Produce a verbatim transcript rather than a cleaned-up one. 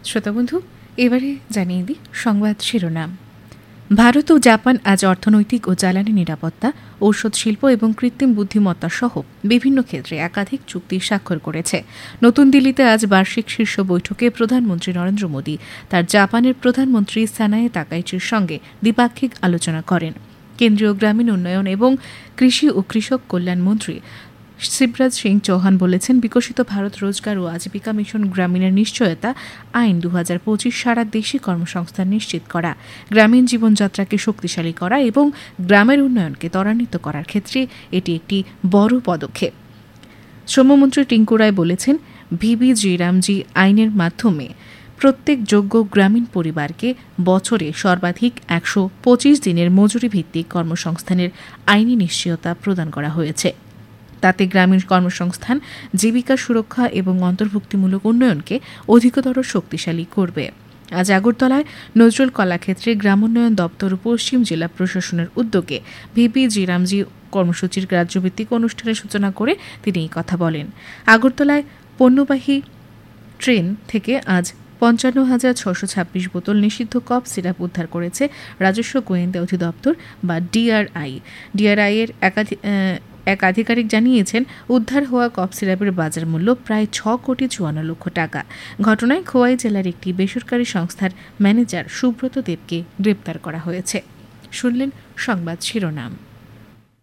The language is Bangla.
শ্রোতাবন্ধু, এবারে জানিয়ে দিই সংবাদ শিরোনাম। ভারত ও জাপান আজ অর্থনৈতিক ও জ্বালানি নিরাপত্তা, ঔষধ শিল্প এবং কৃত্রিম বুদ্ধিমত্তা সহ বিভিন্ন ক্ষেত্রে একাধিক চুক্তি স্বাক্ষর করেছে। নতুন দিল্লিতে আজ বার্ষিক শীর্ষ বৈঠকে প্রধানমন্ত্রী নরেন্দ্র মোদী তার জাপানের প্রধানমন্ত্রী সানায়ে তাকাইচির সঙ্গে দ্বিপাক্ষিক আলোচনা করেন। কেন্দ্রীয় গ্রামীণ উন্নয়ন এবং কৃষি ও কৃষক কল্যাণ মন্ত্রী শিবরাজ সিং চৌহান বলেছেন, বিকশিত ভারত রোজগার ও আজীবিকা মিশন গ্রামীণের নিশ্চয়তা আইন দু হাজার পঁচিশ সারা দেশে কর্মসংস্থান নিশ্চিত করা, গ্রামীণ জীবনযাত্রাকে শক্তিশালী করা এবং গ্রামের উন্নয়নকে ত্বরান্বিত করার ক্ষেত্রে এটি একটি বড় পদক্ষেপ। শ্রমমন্ত্রী টিঙ্কু রায় বলেছেন, ভিবি জি রামজি আইনের মাধ্যমে প্রত্যেক যোগ্য গ্রামীণ পরিবারকে বছরে সর্বাধিক একশো পঁচিশ দিনের মজুরি ভিত্তিক কর্মসংস্থানের আইনি নিশ্চয়তা প্রদান করা হয়েছে। তাতে গ্রামীণ কর্মসংস্থান, জীবিকা সুরক্ষা এবং অন্তর্ভুক্তিমূলক উন্নয়নকে অধিকতর শক্তিশালী করবে। আজ আগরতলায় নজরুল কলাক্ষেত্রে গ্রামোন্নয়ন দপ্তর ও পশ্চিম জেলা প্রশাসনের উদ্যোগে ভিপি জি রামজি কর্মসূচির রাজ্যভিত্তিক অনুষ্ঠানের সূচনা করে তিনি এই কথা বলেন। আগরতলায় পণ্যবাহী ট্রেন থেকে আজ পঞ্চান্ন হাজার ছশো ছাব্বিশ বোতল নিষিদ্ধ কফ সিরাপ উদ্ধার করেছে রাজস্ব গোয়েন্দা অধিদপ্তর বা ডিআরআই। ডিআরআই এর একাধিক এক আধিকারিক জানিয়েছেন, উদ্ধার হওয়া কফ সিরাপের বাজার মূল্য প্রায় ছ কোটি চুয়ান্ন লক্ষ টাকা। ঘটনায় খোয়াই জেলার একটি বেসরকারি সংস্থার ম্যানেজার সুব্রত দেবকে গ্রেপ্তার করা হয়েছে। শুনলেন সংবাদ শিরোনাম।